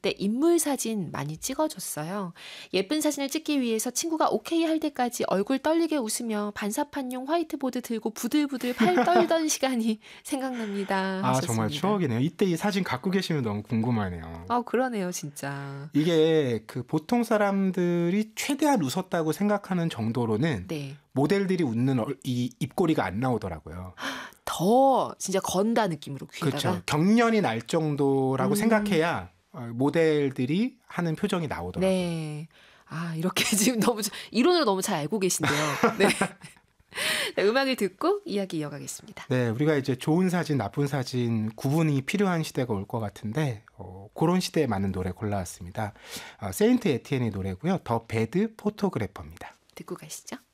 때 인물 사진 많이 찍어줬어요. 예쁜 사진을 찍기 위해서 친구가 오케이 할 때까지 얼굴 떨리게 웃으며 반사판용 화이트보드 들고 부들부들 팔 떨던 시간이 생각납니다. 아, 정말 하셨습니다. 추억이네요. 이때 이 사진 갖고 계시면 너무 궁금하네요. 그러네요, 진짜. 이게 그 보통 사람들이 최대한 웃었다고 생각하는 정도로는 네. 모델들이 웃는 이 입꼬리가 안 나오더라고요. 더 진짜 건다 느낌으로 귀에다가. 그렇죠. 경련이 날 정도라고 생각해야 모델들이 하는 표정이 나오더라고요. 네. 아, 이렇게 지금 너무 이론을 너무 잘 알고 계신데요. 네. 네, 음악을 듣고 이야기 이어가겠습니다. 네, 우리가 이제 좋은 사진, 나쁜 사진 구분이 필요한 시대가 올 것 같은데 그런 시대에 맞는 노래 골라왔습니다. 세인트 에티엔의 노래고요. 더 배드 포토그래퍼입니다. 듣고 가시죠.